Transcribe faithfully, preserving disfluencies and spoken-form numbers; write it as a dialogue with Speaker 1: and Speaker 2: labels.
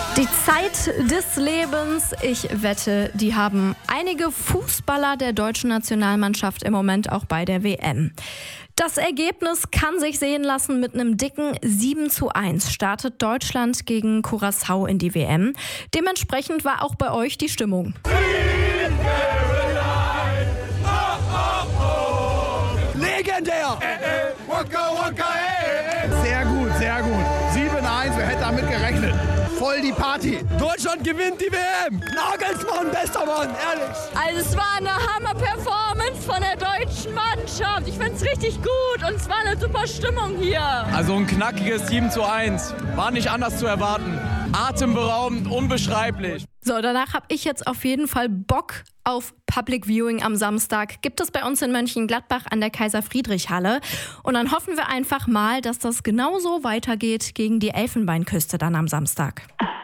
Speaker 1: Die Zeit des Lebens, ich wette, die haben einige Fußballer der deutschen Nationalmannschaft im Moment auch bei der W M. Das Ergebnis kann sich sehen lassen. Mit einem dicken sieben zu eins startet Deutschland gegen Curaçao in die W M. Dementsprechend war auch bei euch die Stimmung.
Speaker 2: Legendär! Sehr gut, sehr gut. sieben eins, wer hätte damit gerechnet? Voll die Party. Deutschland gewinnt die W M. Nagelsmann, bester Mann, ehrlich.
Speaker 3: Also es war eine Hammer-Performance von der deutschen Mannschaft. Ich finde es richtig gut und es war eine super Stimmung hier.
Speaker 4: Also ein knackiges sieben zu eins. War nicht anders zu erwarten. Atemberaubend, unbeschreiblich.
Speaker 1: So, danach habe ich jetzt auf jeden Fall Bock auf Public Viewing am Samstag. Gibt es bei uns in Mönchengladbach an der Kaiser-Friedrich-Halle. Und dann hoffen wir einfach mal, dass das genauso weitergeht gegen die Elfenbeinküste dann am Samstag.